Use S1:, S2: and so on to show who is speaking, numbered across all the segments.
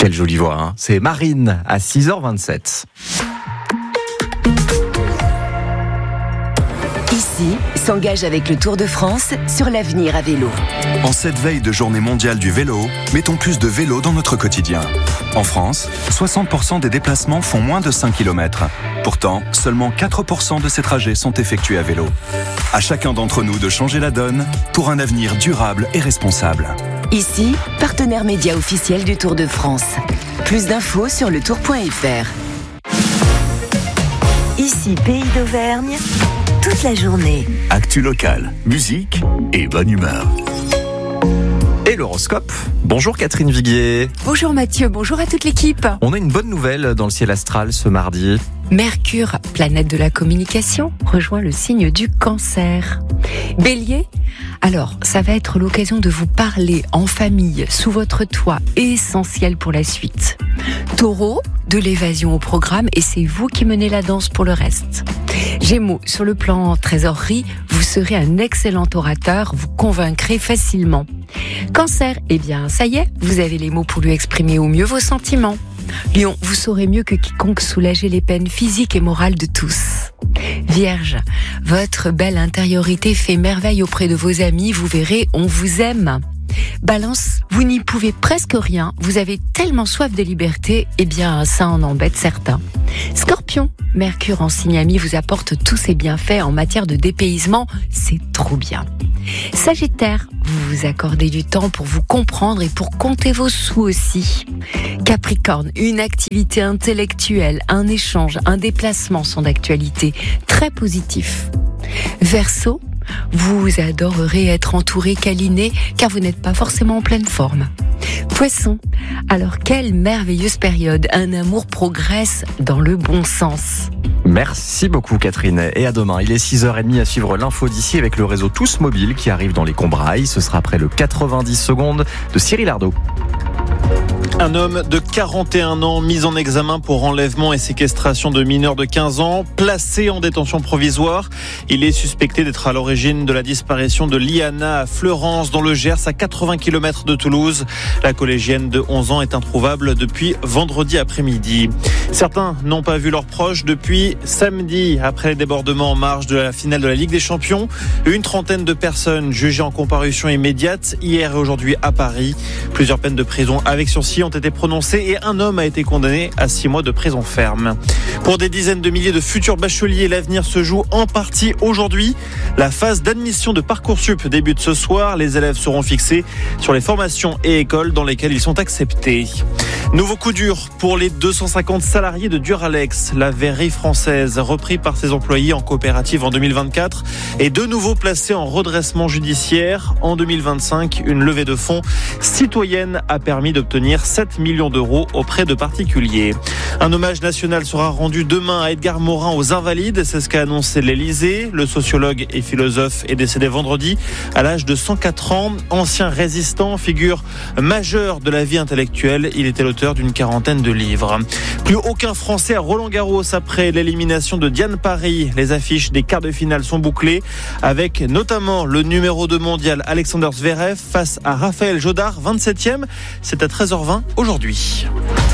S1: Quelle jolie voix, hein. C'est Marine à 6h27.
S2: Ici, s'engage avec le Tour de France sur l'avenir à vélo.
S3: En cette veille de journée mondiale du vélo, mettons plus de vélo dans notre quotidien. En France, 60% des déplacements font moins de 5 km. Pourtant, seulement 4% de ces trajets sont effectués à vélo. À chacun d'entre nous de changer la donne pour un avenir durable et responsable.
S2: Ici, partenaire média officiel du Tour de France. Plus d'infos sur letour.fr. Ici, Pays d'Auvergne, toute la journée.
S4: Actu locale, musique et bonne humeur.
S1: Et l'horoscope. Bonjour Catherine Viguier.
S5: Bonjour Mathieu, bonjour à toute l'équipe.
S1: On a une bonne nouvelle dans le ciel astral ce mardi.
S5: Mercure, planète de la communication, rejoint le signe du Cancer. Bélier, alors ça va être l'occasion de vous parler en famille, sous votre toit, essentiel pour la suite. Taureau, de l'évasion au programme et c'est vous qui menez la danse pour le reste. Gémeaux, sur le plan trésorerie, vous serez un excellent orateur, vous convaincrez facilement. Cancer, eh bien ça y est, vous avez les mots pour lui exprimer au mieux vos sentiments. Lion, vous saurez mieux que quiconque soulager les peines physiques et morales de tous. Vierge, votre belle intériorité fait merveille auprès de vos amis, vous verrez, on vous aime. Balance, vous n'y pouvez presque rien, vous avez tellement soif de liberté, eh bien ça en embête certains. Scorpion, Mercure en signe ami vous apporte tous ses bienfaits en matière de dépaysement, c'est trop bien. Sagittaire, vous vous accordez du temps pour vous comprendre et pour compter vos sous aussi. Capricorne, une activité intellectuelle, un échange, un déplacement sont d'actualité, très positif. Verseau, vous adorerez être entouré, câliné, car vous n'êtes pas forcément en pleine forme. Poisson, alors quelle merveilleuse période, un amour progresse dans le bon sens.
S1: Merci beaucoup Catherine, et à demain. Il est 6h30 à suivre l'info d'ici avec le réseau Tous Mobile qui arrive dans les Combrailles. Ce sera après le 90 secondes de Cyril Ardo.
S6: Un homme de 41 ans mis en examen pour enlèvement et séquestration de mineurs de 15 ans, placé en détention provisoire. Il est suspecté d'être à l'origine de la disparition de Liana à Fleurance dans le Gers à 80 km de Toulouse. La collégienne de 11 ans est introuvable depuis vendredi après-midi. Certains n'ont pas vu leurs proches depuis samedi après les débordements en marge de la finale de la Ligue des Champions. Une trentaine de personnes jugées en comparution immédiate hier et aujourd'hui à Paris. Plusieurs peines de prison avec sursis ont été prononcées et un homme a été condamné à 6 mois de prison ferme. Pour des dizaines de milliers de futurs bacheliers, l'avenir se joue en partie aujourd'hui. La phase d'admission de Parcoursup débute ce soir. Les élèves seront fixés sur les formations et écoles dans lesquelles ils sont acceptés. Nouveau coup dur pour les 250 salariés de Duralex. La verrerie française, repris par ses employés en coopérative en 2024, est de nouveau placée en redressement judiciaire. En 2025, une levée de fonds citoyenne a permis d'obtenir 7 millions d'euros auprès de particuliers. Un hommage national sera rendu demain à Edgar Morin aux Invalides. C'est ce qu'a annoncé l'Élysée. Le sociologue et philosophe est décédé vendredi à l'âge de 104 ans. Ancien résistant, figure majeure de la vie intellectuelle. Il était l'auteur d'une quarantaine de livres. Plus aucun Français à Roland-Garros après l'élimination de Diane Parry. Les affiches des quarts de finale sont bouclées avec notamment le numéro 2 mondial Alexander Zverev face à Raphaël Jodard, 27e. C'est à 13h20 aujourd'hui.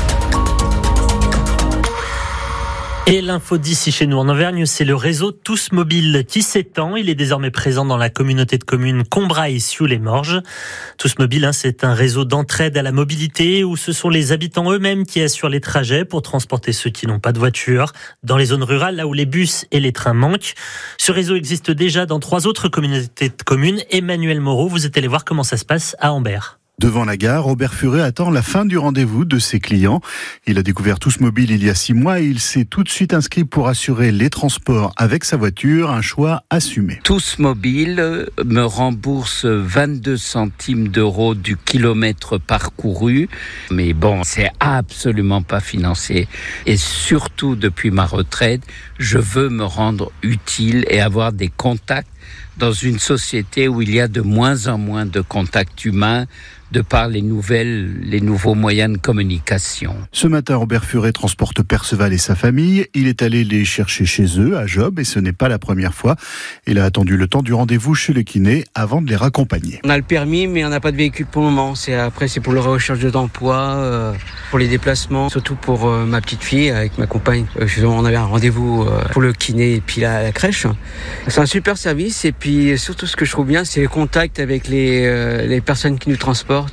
S7: Et l'info d'ici chez nous en Auvergne, c'est le réseau Tous Mobile qui s'étend. Il est désormais présent dans la communauté de communes Combrailles-Sioux-les-Morges. Tous Mobile, c'est un réseau d'entraide à la mobilité où ce sont les habitants eux-mêmes qui assurent les trajets pour transporter ceux qui n'ont pas de voiture dans les zones rurales, là où les bus et les trains manquent. Ce réseau existe déjà dans 3 autres communautés de communes. Emmanuel Moreau, vous êtes allé voir comment ça se passe à Ambert.
S8: Devant la gare, Robert Furet attend la fin du rendez-vous de ses clients. Il a découvert Tous Mobile il y a 6 mois et il s'est tout de suite inscrit pour assurer les transports avec sa voiture, un choix assumé.
S9: Tous Mobile me rembourse 22 centimes d'euros du kilomètre parcouru. Mais bon, c'est absolument pas financé. Et surtout, depuis ma retraite, je veux me rendre utile et avoir des contacts dans une société où il y a de moins en moins de contacts humains de par les nouveaux moyens de communication.
S8: Ce matin, Robert Furet transporte Perceval et sa famille. Il est allé les chercher chez eux, à Job, et ce n'est pas la première fois. Il a attendu le temps du rendez-vous chez le kiné avant de les raccompagner.
S10: On a le permis, mais on n'a pas de véhicule pour le moment. C'est pour la recherche d'emploi, pour les déplacements, surtout pour ma petite fille avec ma compagne. On avait un rendez-vous pour le kiné et puis la crèche. C'est un super service, et puis surtout ce que je trouve bien, c'est le contact avec les personnes qui nous transportent.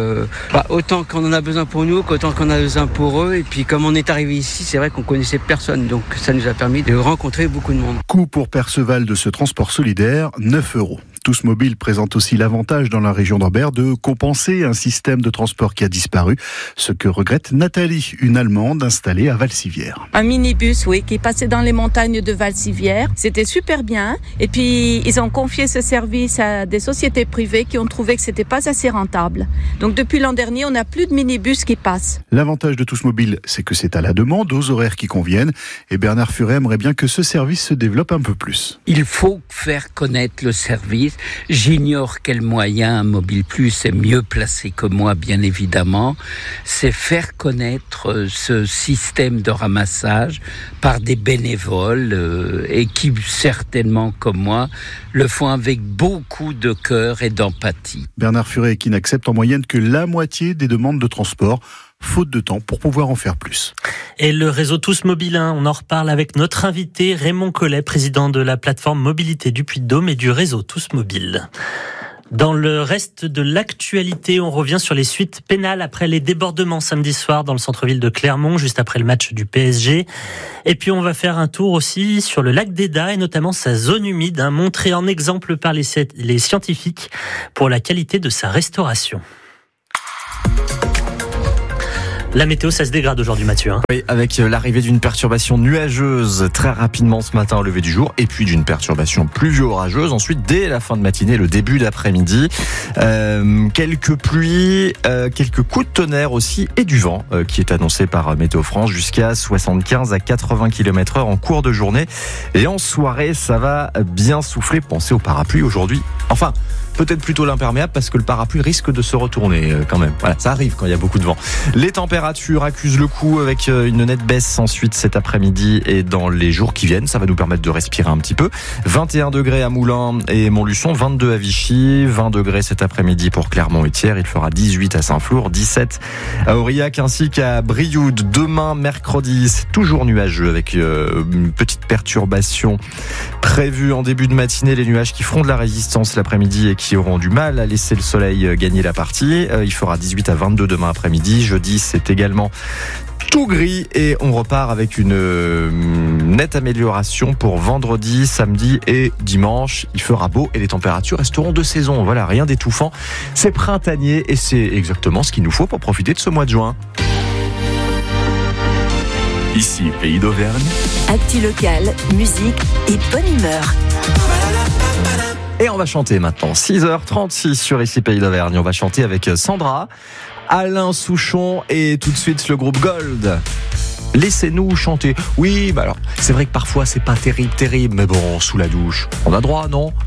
S10: Autant qu'on en a besoin pour nous qu'autant qu'on a besoin pour eux. Et puis comme on est arrivé ici, c'est vrai qu'on connaissait personne, donc ça nous a permis de rencontrer beaucoup de monde.
S8: Coût pour Perceval de ce transport solidaire, 9 €. Tous Mobile présente aussi l'avantage dans la région d'Ambert de compenser un système de transport qui a disparu, ce que regrette Nathalie, une Allemande installée à Valsivière.
S11: Un minibus, oui, qui passait dans les montagnes de Valsivière. C'était super bien. Et puis, ils ont confié ce service à des sociétés privées qui ont trouvé que c'était pas assez rentable. Donc, depuis l'an dernier, on n'a plus de minibus qui passent.
S8: L'avantage de Tous Mobile, c'est que c'est à la demande, aux horaires qui conviennent. Et Bernard Furet aimerait bien que ce service se développe un peu plus.
S9: Il faut faire connaître le service. J'ignore quel moyen Mobile Plus est mieux placé que moi, bien évidemment. C'est faire connaître ce système de ramassage par des bénévoles et qui, certainement comme moi, le font avec beaucoup de cœur et d'empathie.
S8: Bernard Furet qui n'accepte en moyenne que la moitié des demandes de transport, faute de temps pour pouvoir en faire plus.
S7: Et le réseau Tous Mobile, on en reparle avec notre invité Raymond Collet, président de la plateforme Mobilité du Puy-de-Dôme et du réseau Tous Mobile. Dans le reste de l'actualité, on revient sur les suites pénales après les débordements samedi soir dans le centre-ville de Clermont, juste après le match du PSG. Et puis on va faire un tour aussi sur le lac d'Eda et notamment sa zone humide, montrée en exemple par les scientifiques pour la qualité de sa restauration. La météo, ça se dégrade aujourd'hui, Mathieu.
S1: Oui, avec l'arrivée d'une perturbation nuageuse très rapidement ce matin au lever du jour, et puis d'une perturbation pluvio-orageuse ensuite dès la fin de matinée, le début d'après-midi. Quelques pluies, quelques coups de tonnerre aussi, et du vent qui est annoncé par Météo France jusqu'à 75 à 80 km/h en cours de journée. Et en soirée, ça va bien souffler. Pensez au parapluie aujourd'hui. Enfin, peut-être plutôt l'imperméable parce que le parapluie risque de se retourner quand même. Voilà, ça arrive quand il y a beaucoup de vent. Les températures accusent le coup avec une nette baisse ensuite cet après-midi et dans les jours qui viennent. Ça va nous permettre de respirer un petit peu. 21 degrés à Moulins et Montluçon, 22 à Vichy, 20 degrés cet après-midi pour Clermont et Thiers. Il fera 18 à Saint-Flour, 17 à Aurillac ainsi qu'à Brioude. Demain, mercredi, c'est toujours nuageux avec une petite perturbation prévue en début de matinée. Les nuages qui feront de la résistance l'après-midi et qui auront du mal à laisser le soleil gagner la partie. Il fera 18 à 22 demain après-midi. Jeudi, c'est également tout gris et on repart avec une nette amélioration pour vendredi, samedi et dimanche. Il fera beau et les températures resteront de saison. Voilà, rien d'étouffant. C'est printanier et c'est exactement ce qu'il nous faut pour profiter de ce mois de juin.
S4: Ici, Pays d'Auvergne.
S2: Actu locale, musique et bonne humeur.
S1: Et on va chanter maintenant, 6h36 sur Ici Pays d'Auvergne. On va chanter avec Sandra, Alain Souchon et tout de suite le groupe Gold. Laissez-nous chanter. Oui, alors c'est vrai que parfois c'est pas terrible, mais bon, sous la douche, on a droit, non ?